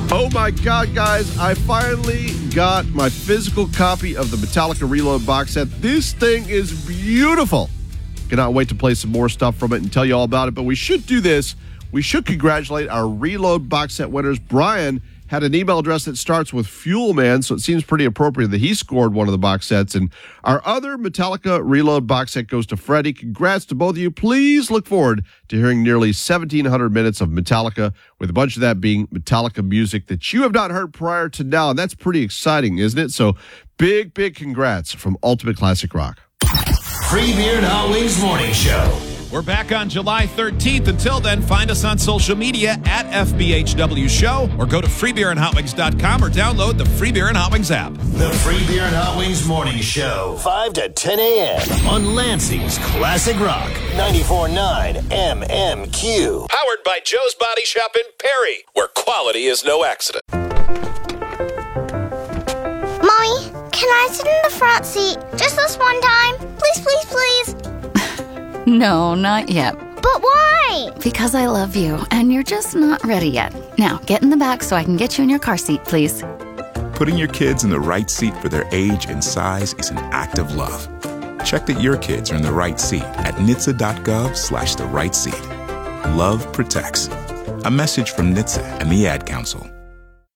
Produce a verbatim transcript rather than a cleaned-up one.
Oh my God, guys, I finally got my physical copy of the Metallica Reload box set. This thing is beautiful. Cannot wait to play some more stuff from it and tell you all about it, but we should do this. We should congratulate our Reload box set winners. Brian had an email address that starts with Fuel Man, so it seems pretty appropriate that he scored one of the box sets. And our other Metallica Reload box set goes to Freddie. Congrats to both of you. Please look forward to hearing nearly seventeen hundred minutes of Metallica, with a bunch of that being Metallica music that you have not heard prior to now. And that's pretty exciting, isn't it? So big, big congrats from Ultimate Classic Rock. Free Beer and Hot Wings Morning Show. We're back on July thirteenth. Until then, find us on social media at F B H W Show, or go to free beer and hot wings dot com or download the Free Beer and Hot Wings app. The Free Beer and Hot Wings Morning Show, five to ten a.m. on Lansing's Classic Rock, ninety-four point nine M M Q. Powered by Joe's Body Shop in Perry, where quality is no accident. Mommy, can I sit in the front seat just this one time? Please, please, please. No, not yet. But why? Because I love you, and you're just not ready yet. Now, get in the back so I can get you in your car seat, please. Putting your kids in the right seat for their age and size is an act of love. Check that your kids are in the right seat at N H T S A dot gov slash the right seat. Love protects. A message from N H T S A and the Ad Council.